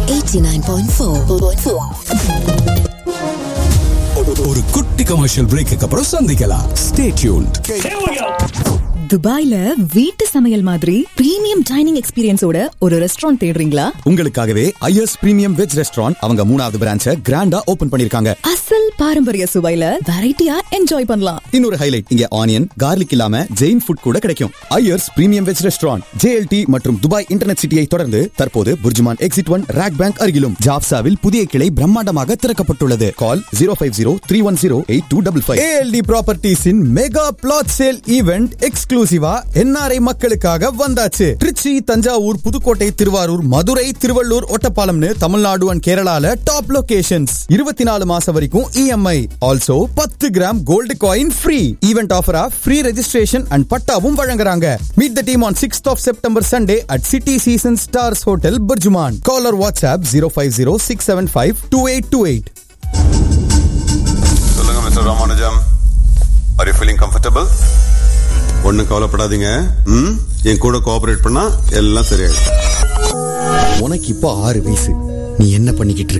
89.4. ஒரு குட்டி commercial brake அப்புறம் சந்திக்கலாம். Stay tuned. துபாய்ல வீட்டு சமையல் மாதிரி பிரீமியம் டைனிங் எக்ஸ்பீரியன்ஸோட ஒரு ரெஸ்டாரண்ட் தேடுறீங்களா? உங்களுக்காகவே ஐயர்ஸ் பிரீமியம் வெஜ் ரெஸ்டாரண்ட் அவங்க 3வது பிரான்ச்சை கிராண்டா ஓபன் பண்ணிருக்காங்க. அசல் பாரம்பரிய சுவையில வெரைட்டியா என்ஜாய் பண்ணலாம். இன்னொரு ஹைலைட், இங்க ஆனியன் கார்லிக் இல்லாம ஜெயின் ஃபுட் கூட கிடைக்கும். Iyers premium veg restaurant JLT மற்றும் துபாய் இன்டர்நெட் சிட்டியை தொடர்ந்து தற்போது புர்ஜுமான் எக்ஸிட் 1 ராக் பேங்க் அருகிலும் ஜாப்சாவில் புதிய கிளை பிரம்மாண்டமாக திறக்கப்பட்டுள்ளது. கால் 05031082555. ALD ப்ராப்பர்ட்டிஸின் mega plot sale event எக்ஸ்க்ளூசிவா NRI மக்களுக்காக வந்தாச்சு. திருச்சி, தஞ்சாவூர், புதுக்கோட்டை, திருவாரூர், மதுரை, திருவள்ளூர், ஒட்டப்பாலம்னு தமிழ்நாடு அண்ட் கேரளால டாப் லொகேஷன்ஸ். 24 மாசம் வரைக்கும் EMI. Also 10 gram gold coin free. Event ஆஃபரா free registration and பட்டாவும் வழங்குறாங்க. Meet the team on 6th of September Sunday at City Season Stars Hotel, Burjuman. Call or WhatsApp 050-675-2828. சொல்லுங்க mister Ramanujam. Are you feeling comfortable? ஒண்ணும் கவலைப்படாதீங்க. என் கூட cooperate பண்ணா எல்லாம் சரியாயிடும். உனக்கு இப்போ 6 வயசு. நீ என்ன பண்ணிக்கிட்டு இருக்க?